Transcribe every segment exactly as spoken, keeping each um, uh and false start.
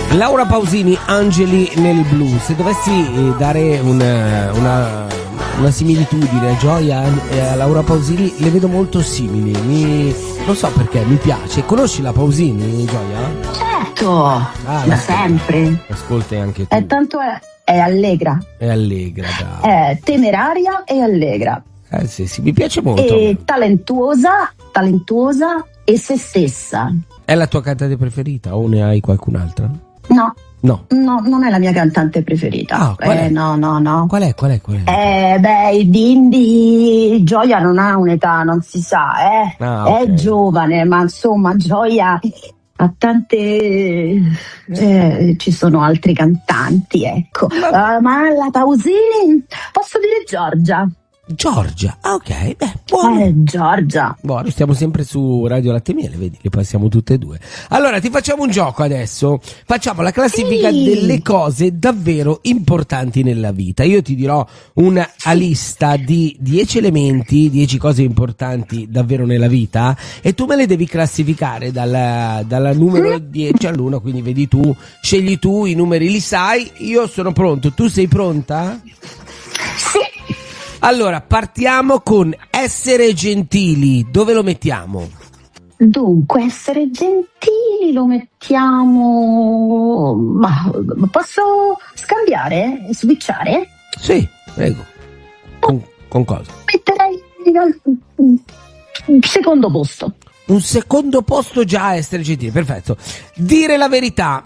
Laura Pausini, Angeli nel blu. Se dovessi dare una, una, una similitudine a Gioia e a Laura Pausini, le vedo molto simili. Mi, non so perché, mi piace. Conosci la Pausini, Gioia? Certo, ah, da sempre. Ascolti anche tu. È tanto è, è allegra. È allegra, brava. È temeraria e allegra. Eh sì, sì, mi piace molto. E talentuosa, talentuosa e se stessa. È la tua cantante preferita o ne hai qualcun'altra? No. No. No, non è la mia cantante preferita. Ah, qual è? Eh, no, no, no. Qual è? Qual è? Qual è? Eh, beh, il Dindi, Gioia non ha un'età, non si sa, eh. Ah, okay. È giovane, ma insomma, Gioia ha tante. Eh, ci sono altri cantanti, ecco. Ma, uh, ma la Pausini, posso dire Giorgia. Giorgia, ah, ok, beh, buono. Eh, Giorgia. Buono, stiamo sempre su Radio Latte e Miele, vedi, le passiamo tutte e due. Allora, ti facciamo un gioco adesso. Facciamo la classifica sì. delle cose davvero importanti nella vita. Io ti dirò una lista di dieci elementi, dieci cose importanti davvero nella vita, e tu me le devi classificare dalla, dalla numero dieci all'uno, quindi vedi tu, scegli tu, i numeri li sai, io sono pronto, tu sei pronta? Sì. Allora, partiamo con essere gentili. Dove lo mettiamo? Dunque, essere gentili lo mettiamo. Ma posso scambiare? Switchare? Sì, prego. Con, con cosa? Metterei al secondo posto. Un secondo posto già a essere gentili, perfetto. Dire la verità.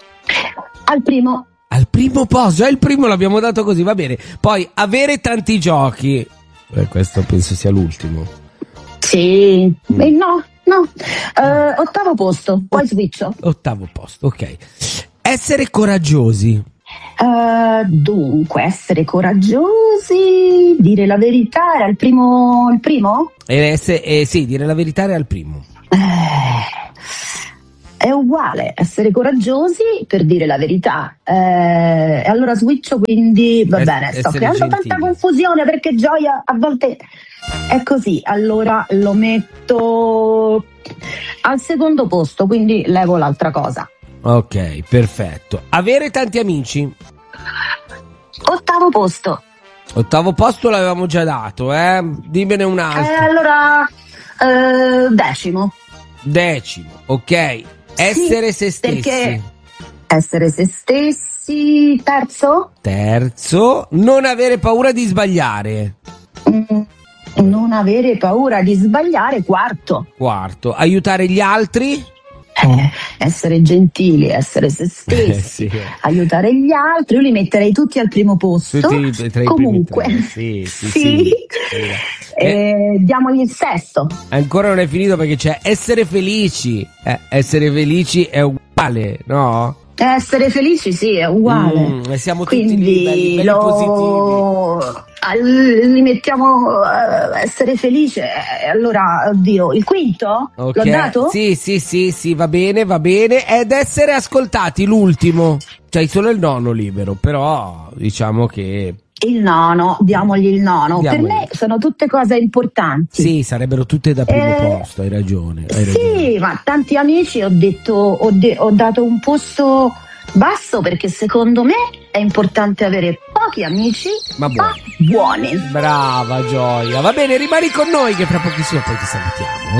Al primo. Al primo posto, eh, il primo l'abbiamo dato così, va bene. Poi avere tanti giochi. Eh, questo penso sia l'ultimo. Sì, mm. eh, no, no. Uh, ottavo posto, poi switcho. Ottavo posto, ok. Essere coraggiosi. Uh, dunque, essere coraggiosi, dire la verità era il primo. Il primo? Eh, essere, eh, sì, dire la verità era il primo. Eh. È uguale, essere coraggiosi per dire la verità. Eh, e allora switcho, quindi va es- bene, sto creando gentili. Tanta confusione perché Gioia a volte è così. Allora lo metto al secondo posto, quindi levo l'altra cosa. Ok, perfetto. Avere tanti amici. Ottavo posto. Ottavo posto l'avevamo già dato, eh? Dimmene un altro. Eh, allora eh, decimo. Decimo, ok. Essere sì, se stessi. Perché essere se stessi. Terzo? Terzo, non avere paura di sbagliare. Mm, non avere paura di sbagliare. Quarto. Quarto, aiutare gli altri. Eh, essere gentili, essere se stessi, eh, sì. aiutare gli altri. Io li metterei tutti al primo posto. Tutti, tra i comunque primi tre. Sì, sì, sì, sì. sì. Eh, eh, diamogli il sesto. Ancora non è finito perché c'è essere felici. Eh, essere felici è uguale, no? Essere felici sì, è uguale. Mm, siamo Quindi tutti livelli, livelli lo... positivi. Li mettiamo uh, essere felice. Allora, oddio, il quinto? Okay. L'ho dato? Sì, sì, sì, sì, va bene, va bene. Ed essere ascoltati, l'ultimo. C'hai solo il nono libero, però diciamo che... Il nono, diamogli il nono. Diamogli. Per me sono tutte cose importanti. Sì, sarebbero tutte da primo eh, posto, hai ragione. Hai sì, ragione. ma tanti amici ho detto, ho, de- ho dato un posto basso perché secondo me è importante avere pochi amici, ma buoni. ma buoni. Brava Gioia. Va bene, rimani con noi che fra pochissimo poi ti salutiamo.